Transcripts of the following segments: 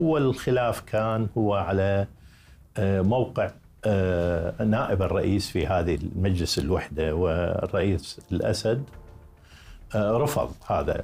والخلاف كان هو على موقع نائب الرئيس في هذه المجلس الوحدة، والرئيس الأسد رفض هذا.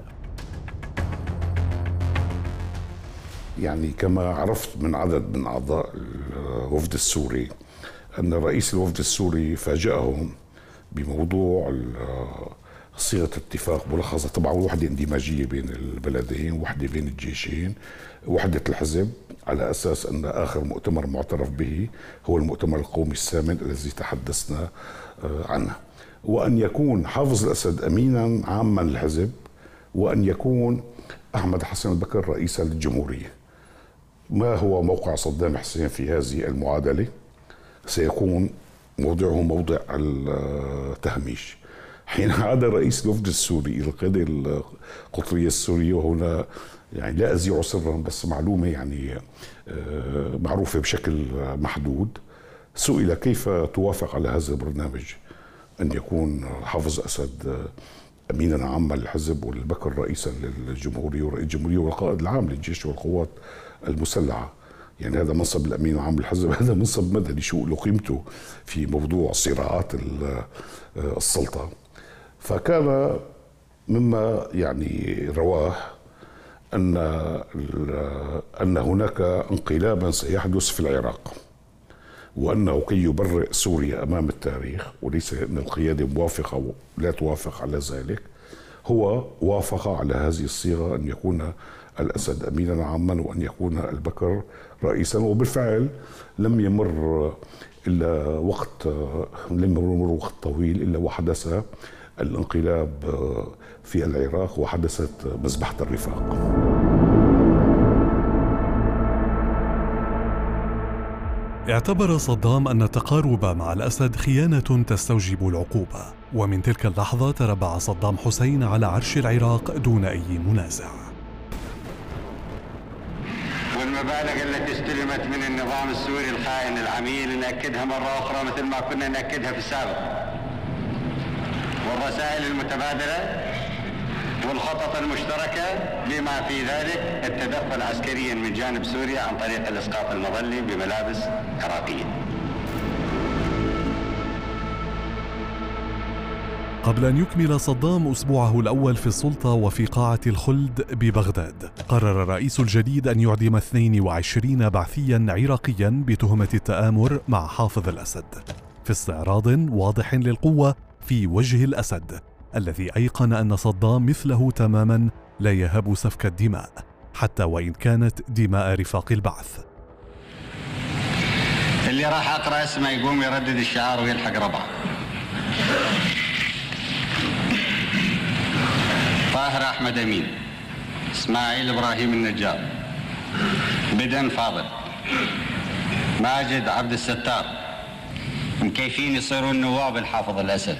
يعني كما عرفت من عدد من أعضاء الوفد السوري أن رئيس الوفد السوري فاجأهم بموضوع صيغة اتفاق ملخصة، طبعا وحدة اندماجية بين البلدين، وحدة بين الجيشين، وحدة الحزب، على أساس أن آخر مؤتمر معترف به هو المؤتمر القومي الثامن الذي تحدثنا عنه، وأن يكون حافظ الأسد أمينا عاما للحزب، وأن يكون أحمد حسن البكر رئيسا للجمهورية. ما هو موقع صدام حسين في هذه المعادلة؟ سيكون موضعه موضع التهميش. حين عاد رئيس الوفد السوري إلى القيادة القطرية السورية، وهنا يعني لا أذيع سرا بس معلومة يعني معروفة بشكل محدود، سئل كيف توافق على هذا البرنامج أن يكون حافظ أسد أمينا عاما للحزب والبكر رئيسا للجمهورية ورئيس الجمهورية والقائد العام للجيش والقوات المسلحة. يعني هذا منصب الأمين العام للحزب، هذا منصب مدني، شو له قيمته في موضوع صراعات السلطة. فكان مما يعني رواه أن هناك انقلابا سيحدث في العراق، وأنه كي يبرئ سوريا أمام التاريخ، وليس أن القيادة موافقة أو لا توافق على ذلك، هو وافق على هذه الصيغة أن يكون الأسد أمينا عاما وأن يكون البكر رئيسا. وبالفعل لم يمر وقت طويل إلا وحدث الانقلاب في العراق وحدثت مذبحة الرفاق. اعتبر صدام أن التقارب مع الأسد خيانة تستوجب العقوبة، ومن تلك اللحظة تربع صدام حسين على عرش العراق دون أي منازع. والمبالغ التي استلمت من النظام السوري الخائن العميل نأكدها مرة أخرى مثل ما كنا نأكدها في السابق، والرسائل المتبادلة والخطط المشتركة بما في ذلك التدخل عسكريا من جانب سوريا عن طريق الإسقاط المظلي بملابس عراقية. قبل أن يكمل صدام أسبوعه الأول في السلطة وفي قاعة الخلد ببغداد، قرر الرئيس الجديد أن يعدم 22 بعثيا عراقيا بتهمة التآمر مع حافظ الأسد، في استعراض واضح للقوة في وجه الأسد الذي أيقن أن صدام مثله تماما لا يهاب سفك الدماء حتى وإن كانت دماء رفاق البعث. اللي راح أقرأ اسمه يقوم يردد الشعار ويلحق ربعه. طاهر أحمد أمين، إسماعيل إبراهيم النجار، بدن فاضل، ماجد عبد الستار، مكيفين يصيرون نواب الحافظ الأسد.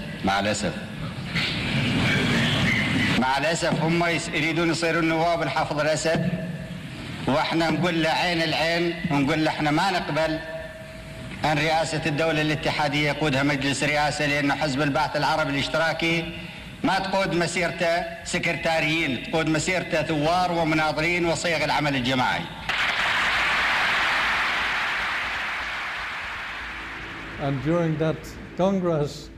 مع الأسف هم يريدون يصيرون نواب الحافظ الأسد، وإحنا نقول له عين العين، ونقول له إحنا ما نقبل أن رئاسة الدولة الاتحادية يقودها مجلس رئاسة، لأنه حزب البعث العربي الاشتراكي ما تقود مسيرته سكرتاريين، تقود مسيرته ثوار ومناظرين وصيغ العمل الجماعي. And during that Congress,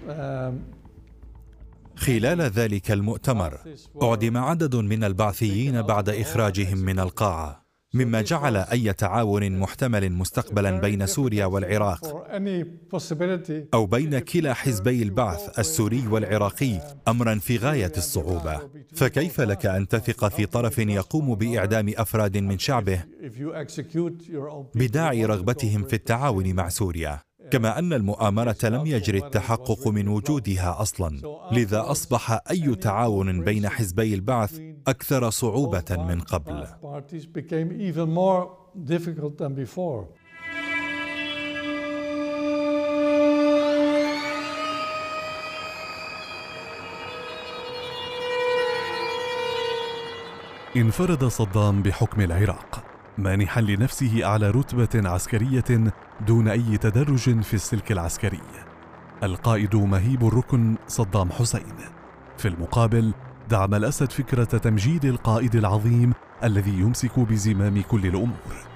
خلال ذلك المؤتمر أعدم عدد من البعثيين بعد إخراجهم من القاعة، مما جعل أي تعاون محتمل مستقبلا بين سوريا والعراق أو بين كلا حزبي البعث السوري والعراقي أمرا في غاية الصعوبة. فكيف لك أن تثق في طرف يقوم بإعدام أفراد من شعبه بداعي رغبتهم في التعاون مع سوريا؟ كما أن المؤامرة لم يجري التحقق من وجودها أصلا، لذا أصبح أي تعاون بين حزبي البعث أكثر صعوبة من قبل. انفرد صدام بحكم العراق، مانحا لنفسه أعلى رتبة عسكرية دون أي تدرج في السلك العسكري، القائد مهيب الركن صدام حسين. في المقابل دعم الأسد فكرة تمجيد القائد العظيم الذي يمسك بزمام كل الأمور.